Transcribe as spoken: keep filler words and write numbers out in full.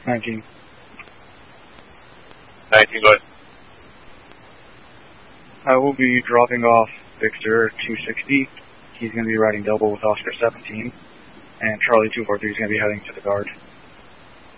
nineteen. nineteen, go ahead. I will be dropping off Victor two sixty. He's going to be riding double with Oscar seventeen. And Charlie two forty-three is going to be heading to the guard.